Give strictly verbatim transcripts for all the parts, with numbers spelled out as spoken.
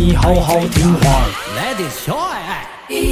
你好好听话，来点小爱。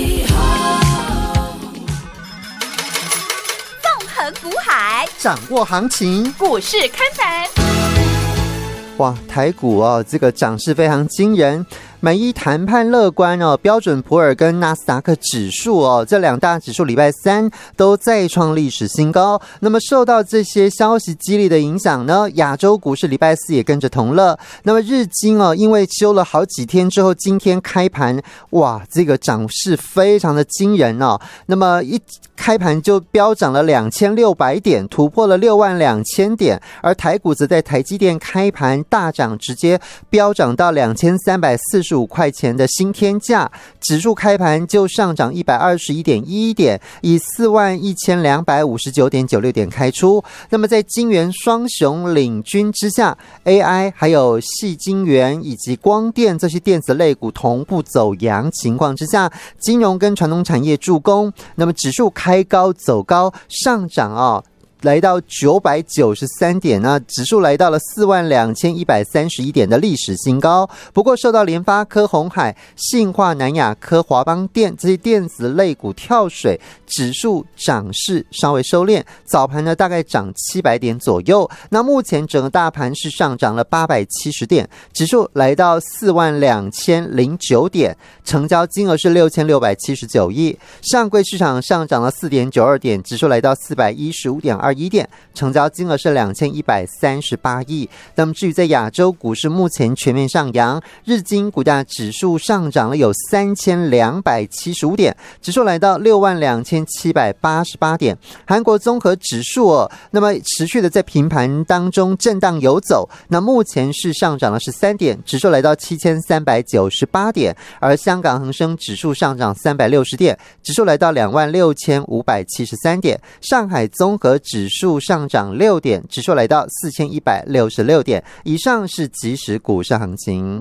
纵横股海， 掌握行情， 股市看盘。 哇，台股哦，这个涨势非常惊人。美一谈判乐观哦，标准普尔跟纳斯达克指数哦，这两大指数礼拜三都再创历史新高。那么受到这些消息激励的影响呢，亚洲股市礼拜四也跟着同乐。那么日经哦，因为休了好几天之后，今天开盘，哇，这个涨势非常的惊人哦。那么一开盘就飙涨了两千六百点，突破了六万两千点。而台股则在台积电开盘大涨，直接飙涨到两千三百四十五块钱的新天价，指数开盘就上涨一百二十一点一一点，以四万一千两百五十九点九六点开出。那么在晶圆双雄领军之下， A I 还有矽晶圆以及光电这些电子类股同步走阳情况之下，金融跟传统产业助攻，那么指数开高走高，上涨哦来到九百九十三点，那指数来到了四万两千一百三十一点的历史新高。不过受到联发科、鸿海、信化、南亚科、华邦电这些电子类股跳水，指数涨势稍微收敛，早盘呢大概涨七百点左右。那目前整个大盘是上涨了八百七十点，指数来到四万两千零九点，成交金额是六千六百七十九亿。上柜市场上涨了四点九二点，指数来到四百一十五点二一点，成交金额是两千一百三十八亿。那么至于在亚洲股市目前全面上扬，日经股价指数上涨了有三千两百七十五点，指数来到六万两千七百八十八点。韩国综合指数哦，那么持续的在平盘当中震荡游走，那目前是上涨了十三点，指数来到七千三百九十八点。而香港恒生指数上涨三百六十点，指数来到两万六千五百七十三点。上海综合指数上涨六点，指数来到四千一百六十六点。以上是即时股市行情。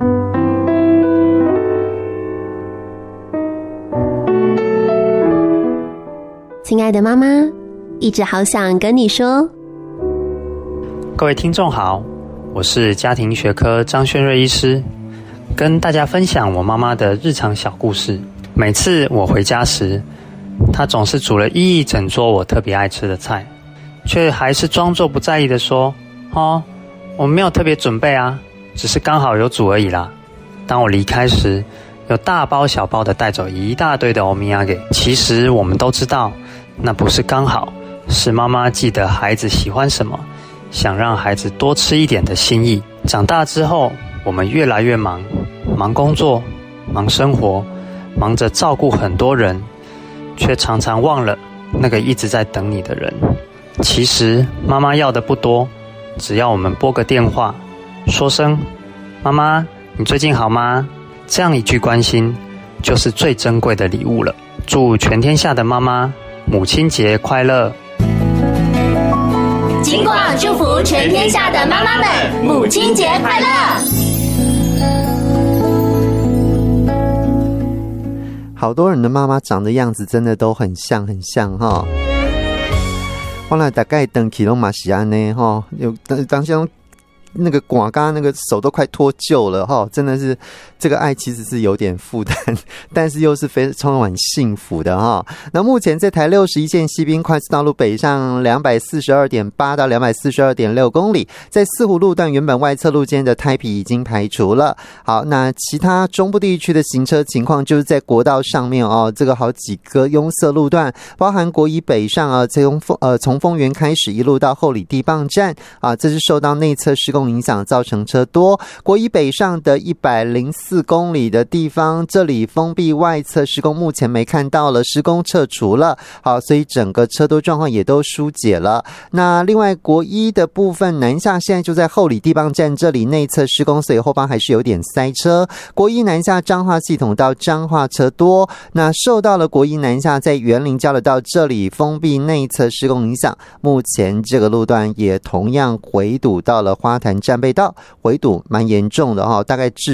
亲爱的妈妈，一直好想跟你说。 各位听众好，我是家庭学科张轩瑞医师，跟大家分享我妈妈的日常小故事。每次我回家时，她总是煮了一整桌我特别爱吃的菜，却还是装作不在意的说：哦，我没有特别准备啊，只是刚好有煮而已啦。当我离开时，有大包小包的带走一大堆的欧米亚给。其实我们都知道，那不是刚好，是妈妈记得孩子喜欢什么，想让孩子多吃一点的心意。长大之后，我们越来越忙，忙工作，忙生活，忙着照顾很多人，却常常忘了那个一直在等你的人。其实妈妈要的不多，只要我们拨个电话，说声妈妈你最近好吗，这样一句关心就是最珍贵的礼物了。祝全天下的妈妈母亲节快乐。 金广祝福全天下的妈妈们母亲节快乐。 好多人的妈妈长的样子真的都很像很像哈。后来大概等起都马西安呢哈，有当时那个广告那个手都快脱臼了哈，真的是这个爱其实是有点负担，但是又是非常充满幸福的哈。那目前这台六十一线西滨快速道路北上两百四十二点八到两百四十二点六公里，在四湖路段原本外侧路间的胎皮已经排除了。好，那其他中部地区的行车情况就是在国道上面哦，这个好几个拥塞路段，包含国一北上啊，从呃从丰原开始一路到后里地磅站啊，这是受到内侧施工影响造成车多。国一北上的一百零四公里的地方，这里封闭外侧施工目前没看到了，施工撤除了。好，所以整个车多状况也都疏解了。那另外国一的部分南下现在就在后里地磅站这里内侧施工，所以后方还是有点塞车。国一南下彰化系统到彰化车多，那受到了国一南下在园林交流道这里封闭内侧施工影响，目前这个路段也同样回堵到了花坛战备道，回堵蛮严重的哈，大概至